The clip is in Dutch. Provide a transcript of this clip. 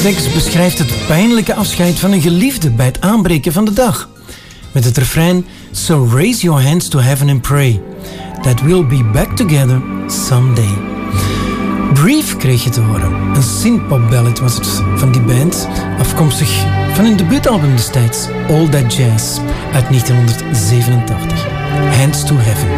tekst beschrijft het pijnlijke afscheid van een geliefde bij het aanbreken van de dag. Met het refrein So raise your hands to heaven and pray that we'll be back together someday. Brief kreeg je te horen. Een synthpop ballad was het van die band, afkomstig van hun debuutalbum destijds, All That Jazz uit 1987. Hands to Heaven.